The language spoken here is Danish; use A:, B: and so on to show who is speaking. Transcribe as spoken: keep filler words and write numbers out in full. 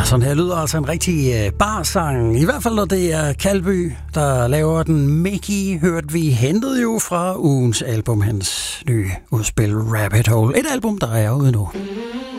A: Sådan her lyder altså en rigtig uh, barsang. I hvert fald, når det er Kalby, der laver den. Mickey hørte vi hentet jo fra ugens album, hans nye udspil Rabbit Hole. Et album, der er ude nu.